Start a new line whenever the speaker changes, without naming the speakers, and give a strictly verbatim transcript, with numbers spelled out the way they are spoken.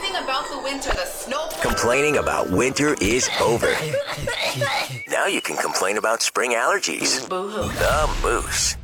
Complaining about the winter, the snow.
Complaining about winter is over. Now you can complain about spring allergies.
Boo-hoo.
The Moose.